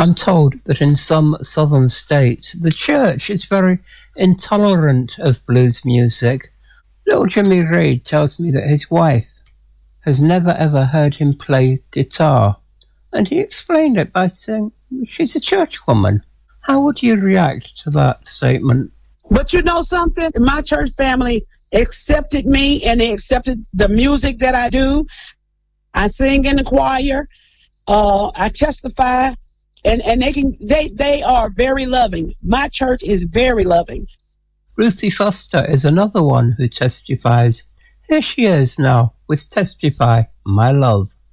I'm told that in some southern states, the church is very intolerant of blues music. Little Jimmy Reed tells me that his wife has never ever heard him play guitar, and he explained it by saying she's a church woman. How would you react to that statement? But you know something? My church family accepted me, and they accepted the music that I do. I sing in the choir. I testify, and they are very loving. My church is very loving. Ruthie Foster is another one who testifies. Here she is now with Testify, My Love.